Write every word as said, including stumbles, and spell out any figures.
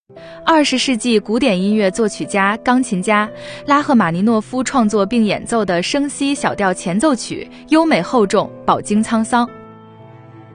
二十世纪古典音乐作曲家、钢琴家拉赫玛尼诺夫创作并演奏的升 C 小调前奏曲，优美厚重，饱经沧桑。